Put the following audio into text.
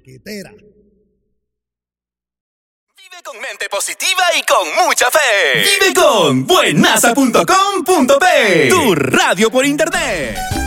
paquetera. Vive con mente positiva y con mucha fe. Vive con buenasa.com.p, tu radio por internet.